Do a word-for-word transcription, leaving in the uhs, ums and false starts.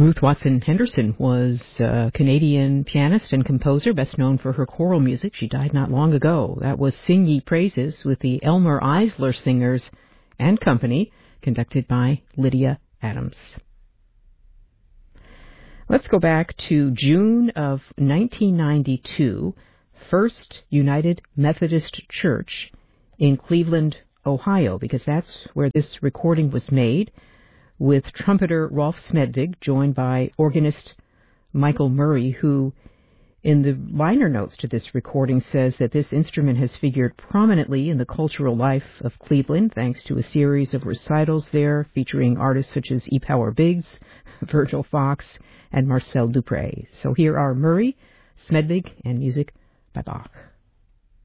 Ruth Watson Henderson was a Canadian pianist and composer, best known for her choral music. She died not long ago. That was Sing Ye Praises with the Elmer Eisler Singers and Company, conducted by Lydia Adams. Let's go back to June of nineteen ninety-two, First United Methodist Church in Cleveland, Ohio, because that's where this recording was made, with trumpeter Rolf Smedvig, joined by organist Michael Murray, who, in the liner notes to this recording, says that this instrument has figured prominently in the cultural life of Cleveland, thanks to a series of recitals there featuring artists such as E. Power Biggs, Virgil Fox, and Marcel Dupré. So here are Murray, Smedvig, and music by Bach.